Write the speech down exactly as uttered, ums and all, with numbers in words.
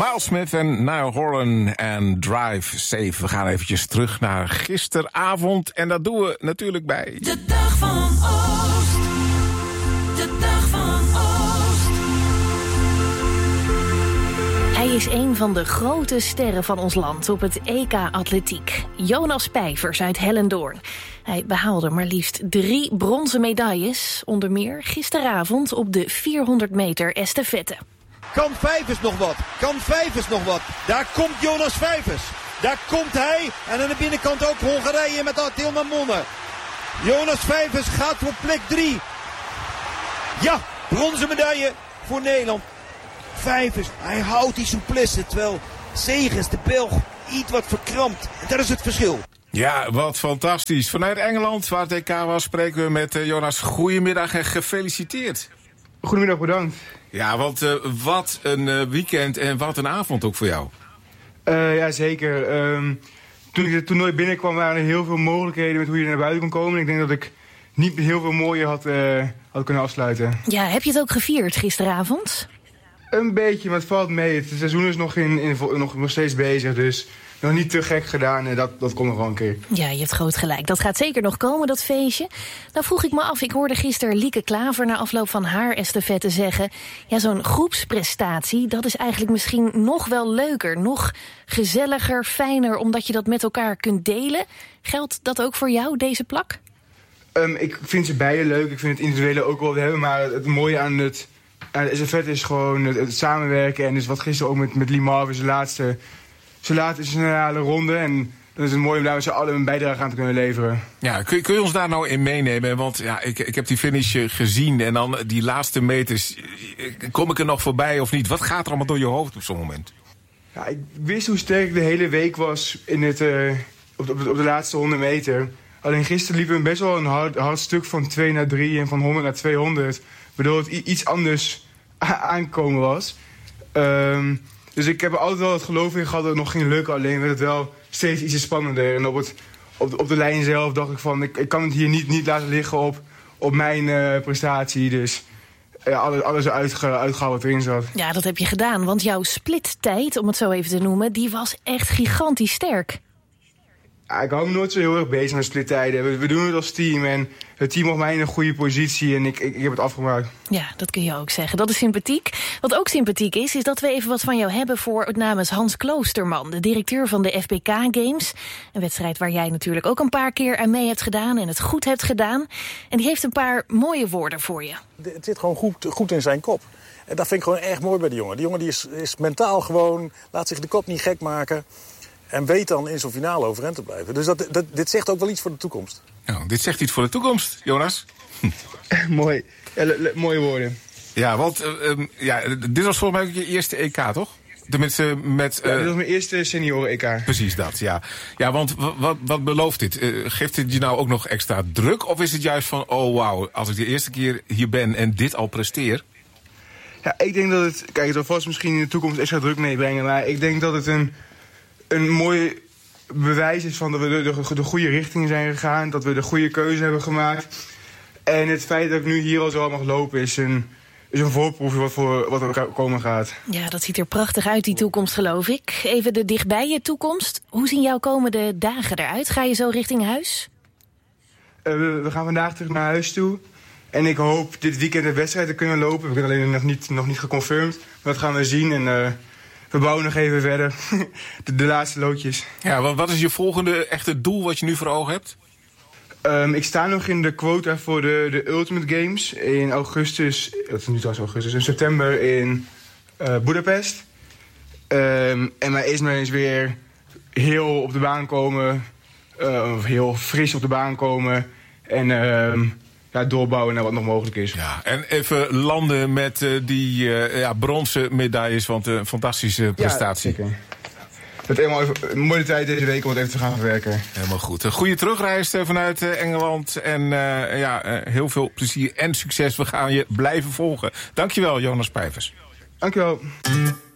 Miles Smith en Niall Horan en Drive Safe. We gaan eventjes terug naar gisteravond. En dat doen we natuurlijk bij... De dag van Oost. De dag van Oost. Hij is een van de grote sterren van ons land op het E K Atletiek. Jonas Pijvers uit Hellendoorn. Hij behaalde maar liefst drie bronzen medailles. Onder meer gisteravond op de vierhonderd meter estafette. Kan Vijvers nog wat? Kan Vijvers nog wat? Daar komt Jonas Vijvers. Daar komt hij. En aan de binnenkant ook Hongarije met Tilman Monne. Jonas Vijvers gaat voor plek drie. Ja, bronzen medaille voor Nederland. Vijvers, hij houdt die souplesse. Terwijl Segers, de Belg, iets wat verkrampt. En dat is het verschil. Ja, wat fantastisch. Vanuit Engeland, waar het E K was, spreken we met uh, Jonas. Goedemiddag en gefeliciteerd. Goedemiddag, bedankt. Ja, want uh, wat een uh, weekend en wat een avond ook voor jou. Uh, ja, zeker. Um, toen ik het toernooi binnenkwam waren er heel veel mogelijkheden met hoe je er naar buiten kon komen. Ik denk dat ik niet heel veel mooier had, uh, had kunnen afsluiten. Ja, heb je het ook gevierd gisteravond? Een beetje, maar het valt mee. Het seizoen is nog, in, in, nog, nog steeds bezig, dus nog niet te gek gedaan. En dat, dat komt nog wel een keer. Ja, je hebt groot gelijk. Dat gaat zeker nog komen, dat feestje. Nou vroeg ik me af, ik hoorde gisteren Lieke Klaver na afloop van haar estafette zeggen... ja, zo'n groepsprestatie, dat is eigenlijk misschien nog wel leuker. Nog gezelliger, fijner, omdat je dat met elkaar kunt delen. Geldt dat ook voor jou, deze plak? Um, ik vind ze beide leuk. Ik vind het individuele ook wel hebben. Maar het mooie aan het... Ja, de estafette is gewoon het, het samenwerken. En dus wat gisteren ook met, met Lee Marvin, zijn laatste, zijn laatste generale ronde. En dan is het mooi om daar met z'n allen een bijdrage aan te kunnen leveren. Ja, kun je, kun je ons daar nou in meenemen? Want ja, ik, ik heb die finish gezien en dan die laatste meters. Kom ik er nog voorbij of niet? Wat gaat er allemaal door je hoofd op zo'n moment? Ja, ik wist hoe sterk ik de hele week was in het, uh, op, de, op de laatste honderd meter. Alleen gisteren liepen we best wel een hard, hard stuk van twee naar drie en van honderd naar tweehonderd. Waardoor het iets anders aankomen was. Um, dus ik heb er altijd wel het geloof in gehad dat het nog ging lukken. Alleen werd het wel steeds iets spannender. En op, het, op, de, op de lijn zelf dacht ik van... ik, ik kan het hier niet, niet laten liggen op, op mijn uh, prestatie. Dus ja, alles, alles uitge, uitgehaald wat erin zat. Ja, dat heb je gedaan. Want jouw splittijd, om het zo even te noemen... die was echt gigantisch sterk. Ja, ik hou me nooit zo heel erg bezig met splittijden. We, we doen het als team en het team mag mij in een goede positie en ik, ik, ik heb het afgemaakt. Ja, dat kun je ook zeggen. Dat is sympathiek. Wat ook sympathiek is, is dat we even wat van jou hebben voor het namens Hans Kloosterman, de directeur van de F B K Games. Een wedstrijd waar jij natuurlijk ook een paar keer aan mee hebt gedaan en het goed hebt gedaan. En die heeft een paar mooie woorden voor je. Het zit gewoon goed, goed in zijn kop. En dat vind ik gewoon erg mooi bij de jongen. Die jongen die is, is mentaal gewoon, laat zich de kop niet gek maken. En weet dan in zo'n finale overeind te blijven. Dus dat, dat, dit zegt ook wel iets voor de toekomst. Nou, dit zegt iets voor de toekomst, Jonas. Mooi. Ja, le- le- mooie woorden. Ja, want uh, um, ja, dit was volgens mij ook je eerste E K, toch? Tenminste, met... Uh... Ja, dit was mijn eerste senioren-E K. Precies dat, ja. Ja, want w- wat, wat belooft dit? Uh, geeft dit je nou ook nog extra druk? Of is het juist van, oh wauw, als ik de eerste keer hier ben en dit al presteer? Ja, ik denk dat het... Kijk, het zal vast misschien in de toekomst extra druk meebrengen. Maar ik denk dat het een... een mooi bewijs is van dat we de, de, de goede richting zijn gegaan. Dat we de goede keuze hebben gemaakt. En het feit dat ik nu hier al zo mag lopen is een, is een voorproefje wat, voor, wat er komen gaat. Ja, dat ziet er prachtig uit, die toekomst, geloof ik. Even de dichtbij je toekomst. Hoe zien jouw komende dagen eruit? Ga je zo richting huis? Uh, we, we gaan vandaag terug naar huis toe. En ik hoop dit weekend de wedstrijd te kunnen lopen. We hebben alleen nog niet, nog niet geconfirmed. Maar dat gaan we zien en... Uh, we bouwen nog even verder. de, de laatste loodjes. Ja, wat, wat is je volgende echte doel wat je nu voor ogen hebt? Um, ik sta nog in de quota voor de, de Ultimate Games in augustus. Dat is nu trouwens augustus. In september in uh, Budapest. Um, en maar eerst maar eens weer heel op de baan komen. Uh, of heel fris op de baan komen. En... Um, Ja, doorbouwen naar wat nog mogelijk is. Ja, en even landen met uh, die uh, ja, bronzen medailles, want een uh, fantastische prestatie. Ja, het helemaal even, een mooie tijd deze week om het even te gaan verwerken. Helemaal goed. Een goede terugreis uh, vanuit uh, Engeland. En uh, ja, uh, heel veel plezier en succes. We gaan je blijven volgen. Dankjewel, Jonas Pijvers. Dankjewel.